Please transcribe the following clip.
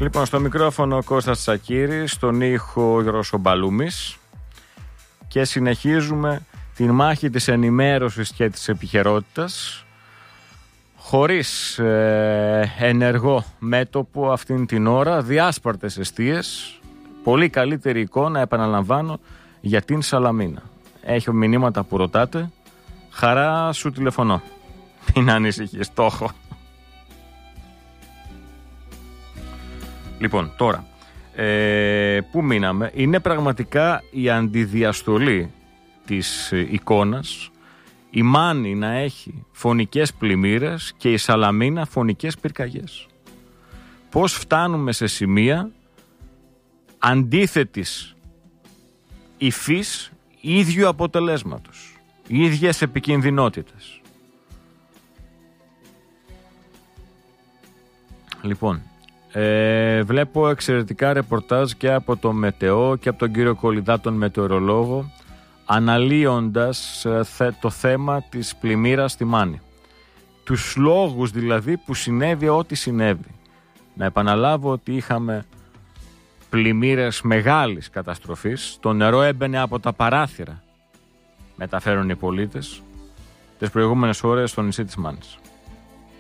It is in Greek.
Λοιπόν, στο μικρόφωνο Κώστας Τσακίρης, στον ήχο Γιώργος Μπαλούμης και συνεχίζουμε την μάχη της ενημέρωσης και της επικαιρότητας χωρίς ενεργό μέτωπο αυτήν την ώρα, διάσπαρτες εστίες, πολύ καλύτερη εικόνα, επαναλαμβάνω, για την Σαλαμίνα. Έχω μηνύματα που ρωτάτε, χαρά σου τηλεφωνώ. Μην ανησυχείς, το έχω. Λοιπόν, τώρα, πού μείναμε? Είναι πραγματικά η αντιδιαστολή της εικόνας, η Μάνη να έχει φωνικές πλημμύρες και η Σαλαμίνα φωνικές πυρκαγιές. Πώς φτάνουμε σε σημεία αντίθετης υφής ίδιου αποτελέσματος, ίδιες επικινδυνότητες. Λοιπόν, βλέπω εξαιρετικά ρεπορτάζ και από το Μετεό και από τον κύριο Κολιδά, τον μετεωρολόγο, αναλύοντας το θέμα της πλημμύρας στη Μάνη. Τους λόγους δηλαδή που συνέβη ό,τι συνέβη. Να επαναλάβω ότι είχαμε πλημμύρες μεγάλης καταστροφής. Το νερό έμπαινε από τα παράθυρα, μεταφέρουν οι πολίτες, τις προηγούμενες ώρες στο νησί της Μάνης.